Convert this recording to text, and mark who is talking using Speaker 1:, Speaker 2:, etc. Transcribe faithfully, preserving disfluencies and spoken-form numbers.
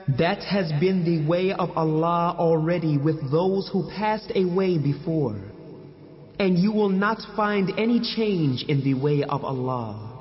Speaker 1: That has been the way of Allah already with those who passed away before. And you will not find any change in the way of Allah.